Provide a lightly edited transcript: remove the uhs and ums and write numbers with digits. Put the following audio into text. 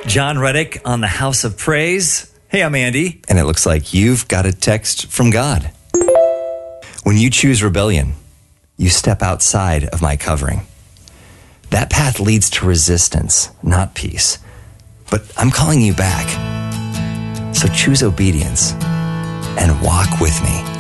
John Reddick on the House of Praise. Hey, I'm Andy. And it looks like you've got a text from God. When you choose rebellion, you step outside of my covering. That path leads to resistance, not peace. But I'm calling you back. So choose obedience and walk with me.